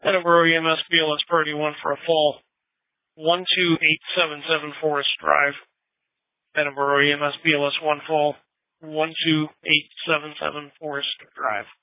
Edinburgh EMS BLS Priority 1 for a fall. 12877 Forest Drive. Edinburgh EMS BLS 1 fall. 12877 Forest Drive.